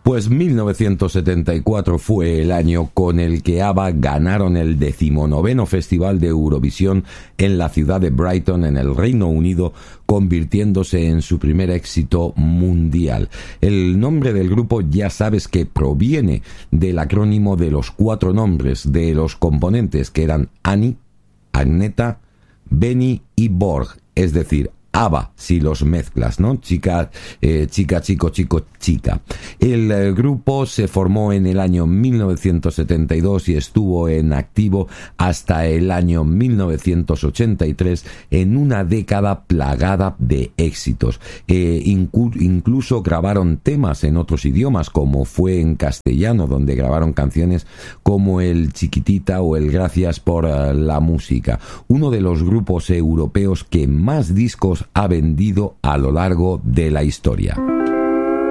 Pues 1974 fue el año con el que ABBA ganaron el 19º Festival de Eurovisión en la ciudad de Brighton, en el Reino Unido, convirtiéndose en su primer éxito mundial. El nombre del grupo ya sabes que proviene del acrónimo de los 4 nombres de los componentes, que eran Annie, Agneta, Benny y Borg, es decir, ABBA, si los mezclas, ¿no? Chica, chico, chica. El grupo se formó en el año 1972 y estuvo en activo hasta el año 1983, en una década plagada de éxitos. Incluso grabaron temas en otros idiomas, como fue en castellano, donde grabaron canciones como el Chiquitita o el Gracias por la música. Uno de los grupos europeos que más discos ha vendido a lo largo de la historia.